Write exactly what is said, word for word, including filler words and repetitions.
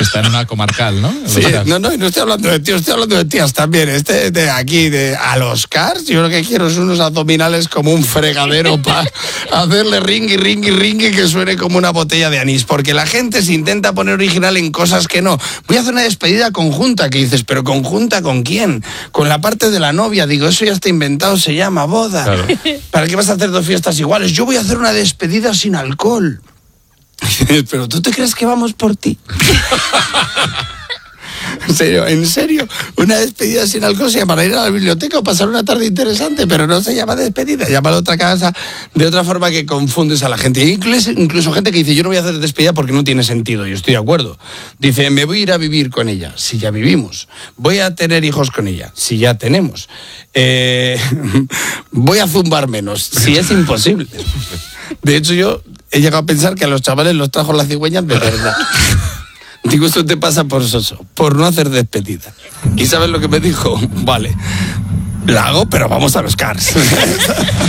que está en una comarcal, ¿no? Sí, no, no, y no estoy hablando de tíos, estoy hablando de tías también. Este de aquí, de a los Cars, yo lo que quiero son unos abdominales como un fregadero para hacerle ringui, ringui, ringui que suene como una botella de anís. Porque la gente se intenta poner original en cosas que no. Voy a hacer una despedida conjunta, que dices, ¿pero conjunta con quién? Con la parte de la novia. Digo, eso ya está inventado, se llama boda. Claro. ¿Para qué vas a hacer dos fiestas iguales? Yo voy a hacer una despedida sin alcohol. Pero ¿tú te crees que vamos por ti? En serio, en serio, una despedida sin alcohol se llama ir a la biblioteca o pasar una tarde interesante, pero no se llama despedida, llama a otra casa de otra forma que confundes a la gente. Incluso, incluso gente que dice, yo no voy a hacer despedida porque no tiene sentido, yo estoy de acuerdo. Dice, me voy a ir a vivir con ella, si ya vivimos. Voy a tener hijos con ella, si ya tenemos. Eh, voy a zumbar menos, si es imposible. De hecho, yo he llegado a pensar que a los chavales los trajo las cigüeñas de verdad. Digo, esto te pasa por soso, por no hacer despedida. ¿Y sabes lo que me dijo? Vale, la hago, pero vamos a los Cars.